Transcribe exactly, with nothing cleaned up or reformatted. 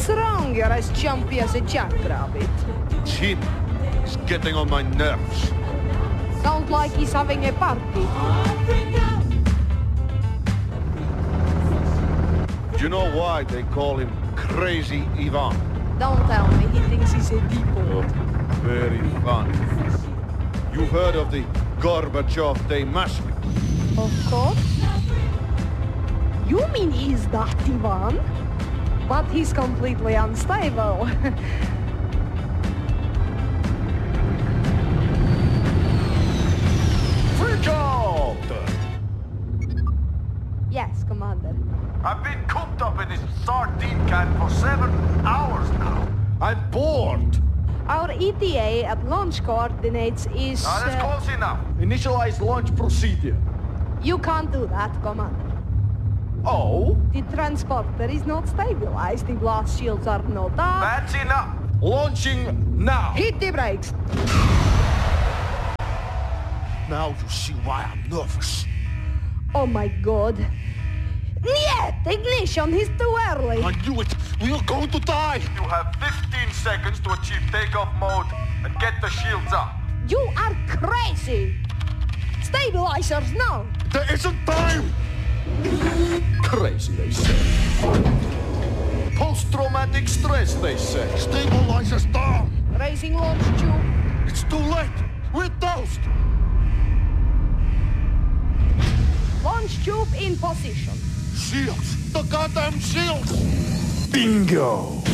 What's wrong? You're as jumpy as a jackrabbit. Jim is getting on my nerves. Sounds like he's having a party. Do you know why they call him Crazy Ivan? Don't tell me he thinks he's a depot. Oh, very funny. You've heard of the Gorbachev Day Massacre? Of course. You mean he's that Ivan? But he's completely unstable. Freak out! Yes, Commander. I've been cooped up in this sardine can for seven hours now. I'm bored. Our E T A at launch coordinates is... Ah, that's uh, close enough. Initialize launch procedure. You can't do that, Commander. Oh? The transporter is not stabilized. The blast shields are not up. That's enough. Launching now. Hit the brakes. Now you see why I'm nervous. Oh my god. Niet! Ignition is too early. I knew it. We are going to die. You have fifteen seconds to achieve takeoff mode and get the shields up. You are crazy. Stabilizers now. There isn't time. Crazy, they say. Post-traumatic stress, they say. Stabilizers down. Raising launch tube. It's too late. We're toast. Launch tube in position. Shields. The goddamn shields. Bingo.